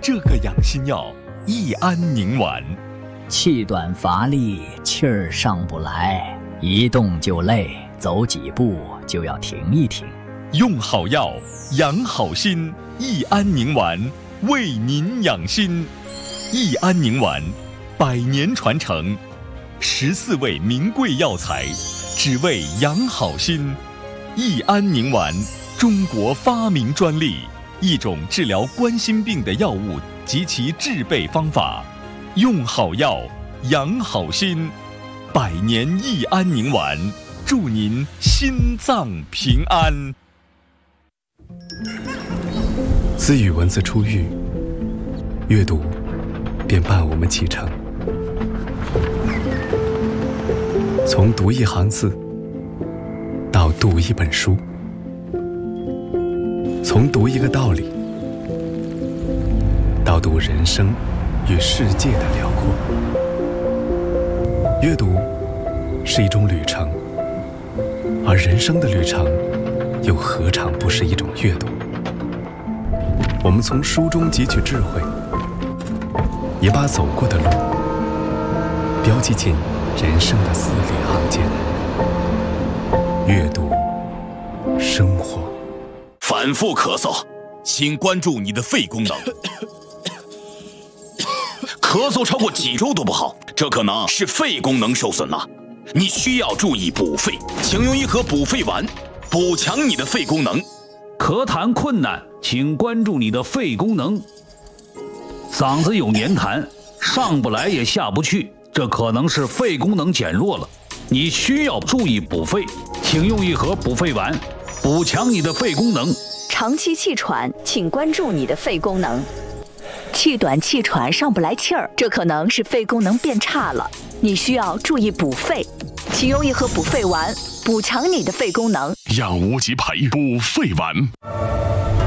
这个养心药益安宁丸。 气短乏力，气儿上不来，一动就累，走几步就要停一停。 用好药，养好心，益安宁丸为您养心。益安宁丸100年传承，14味名贵药材，只为养好心。益安宁丸，中国发明专利，一种治疗冠心病的药物及其制备方法。用好药，养好心，100年益安宁丸，祝您心脏平安。 自语文字出狱，阅读便伴我们启程。从读一行字到读一本书，从读一个道理到读人生与世界的辽阔。阅读是一种旅程，而人生的旅程又何尝不是一种阅读？我们从书中汲取智慧，也把走过的路标记进人生的字里行间。阅读生活。 反复咳嗽，请关注你的肺功能。咳嗽超过几周都不好，这可能是肺功能受损了。你需要注意补肺，请用一盒补肺丸，补强你的肺功能。 咳痰困难，请关注你的肺功能。嗓子有黏痰，上不来也下不去，这可能是肺功能减弱了。你需要注意补肺，请用一盒补肺丸，补强你的肺功能。 长期气喘，请关注你的肺功能。气短气喘上不来气儿，这可能是肺功能变差了，你需要注意补肺，请用一盒补肺丸，补强你的肺功能。 养无极培补肺丸。